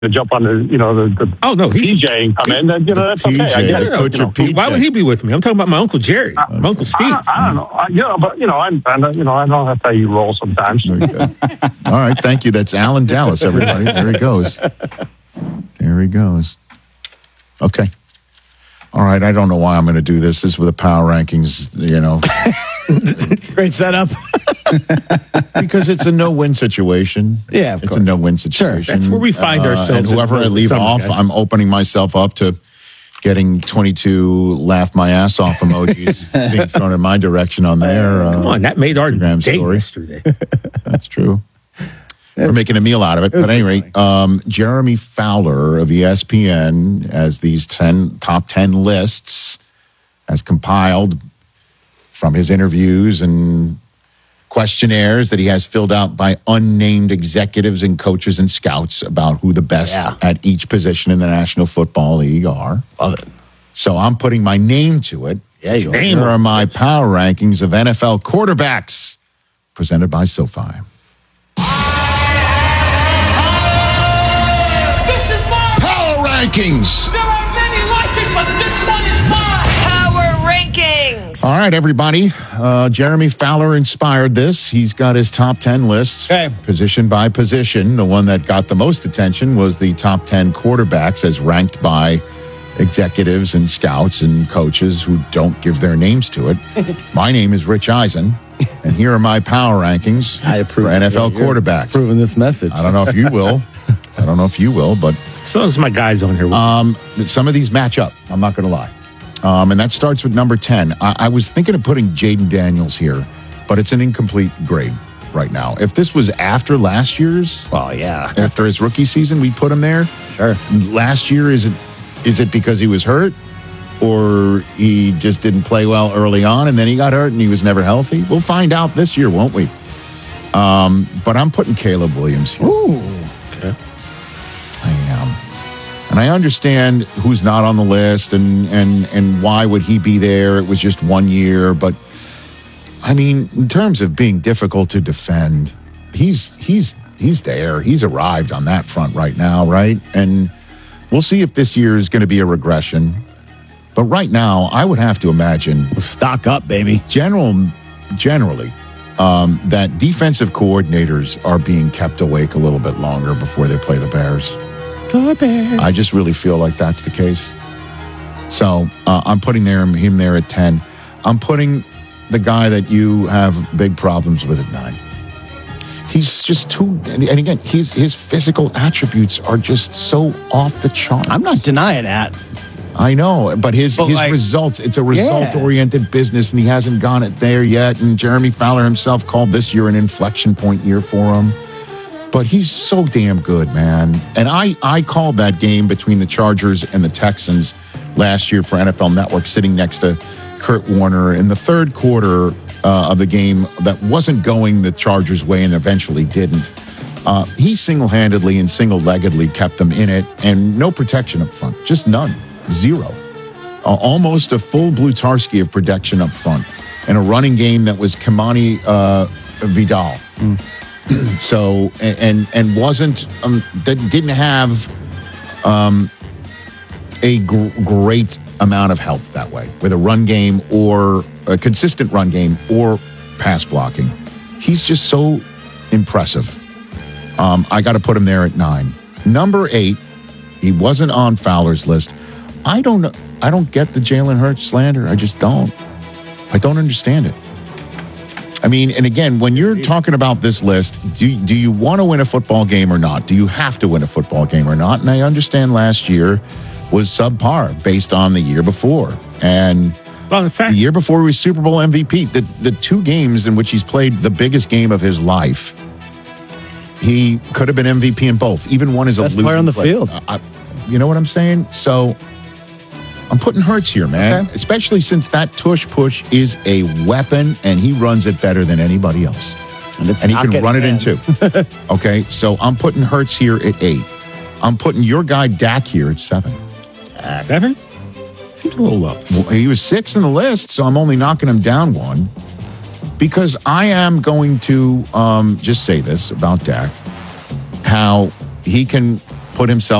to jump on the Oh no, he's PJ and come in, then that's okay. I get it. Coach of PJ. Why would he be with me? I'm talking about my Uncle Jerry, my Uncle Steve. I don't know. That's how you roll sometimes. All right, thank you. That's Alan Dallas, everybody. There he goes. There he goes. Okay. All right, I don't know why I'm going to do this. This is with the power rankings, Great setup. Because it's a no-win situation. Yeah, of It's course. a no-win situation. That's where we find ourselves. And whoever I leave off, I'm opening myself up to getting 22 laugh my ass off emojis being thrown in my direction on there. Come on, that made our Instagram day story. yesterday. That's true. We're making a meal out of it. But at any rate, Jeremy Fowler of ESPN has these top 10 lists as compiled from his interviews and questionnaires that he has filled out by unnamed executives and coaches and scouts about who the best at each position in the National Football League are. Love it. So I'm putting my name to it. Yeah, you are. Here are my power rankings of NFL quarterbacks presented by SoFi. Rankings. There are many like it, but this one is mine. Power Rankings. All right, everybody. Jeremy Fowler inspired this. He's got his top 10 lists, position by position. The one that got the most attention was the top 10 quarterbacks as ranked by executives and scouts and coaches who don't give their names to it. My name is Rich Eisen, and here are my power rankings for NFL quarterbacks. Proving this message. I don't know if you will. But So is my guys on here. some of these match up. I'm not going to lie. And that starts with number 10. I was thinking of putting Jaden Daniels here, but it's an incomplete grade right now. If this was after last year's, after his rookie season, we put him there. Sure. Last year, is it because he was hurt, or he just didn't play well early on and then he got hurt and he was never healthy? We'll find out this year, won't we? But I'm putting Caleb Williams here. Ooh. Okay. I am. And I understand who's not on the list and why would he be there. It was just 1 year. But, I mean, in terms of being difficult to defend, he's there. He's arrived on that front right now, right? And we'll see if this year is going to be a regression. But right now, I would have to imagine... Well, stock up, baby. Generally, that defensive coordinators are being kept awake a little bit longer before they play the Bears. I just really feel like that's the case. So I'm putting him there at 10. I'm putting the guy that you have big problems with at 9. He's just too, and again, his physical attributes are just so off the chart. I'm not denying that. I know, but his results, it's a result-oriented business, and he hasn't gone it there yet. And Jeremy Fowler himself called this year an inflection point year for him. But he's so damn good, man. And I called that game between the Chargers and the Texans last year for NFL Network, sitting next to Kurt Warner in the third quarter of the game that wasn't going the Chargers' way and eventually didn't. He single-handedly and single-leggedly kept them in it, and no protection up front, just none. Zero. Almost a full Blutarski of protection up front, and a running game that was Kamani Vidal. So and wasn't that didn't have a great amount of help that way with a run game or a consistent run game or pass blocking. He's just so impressive. I got to put him there at 9. Number 8, he wasn't on Fowler's list. I don't get the Jalen Hurts slander. I just don't. I don't understand it. I mean, and again, when you're talking about this list, do you want to win a football game or not? Do you have to win a football game or not? And I understand last year was subpar based on the year before. And the year before he was Super Bowl MVP. The 2 games in which he's played the biggest game of his life, he could have been MVP in both. Even one is a losing player on the field. You know what I'm saying? So I'm putting Hurts here, man, especially since that tush push is a weapon and he runs it better than anybody else. And he can run it in too. Okay, so I'm putting Hurts here at 8. I'm putting your guy Dak here at 7. 7? Seems a little low. Well, he was 6 in the list, so I'm only knocking him down 1. Because I am going to just say this about Dak, how he can put himself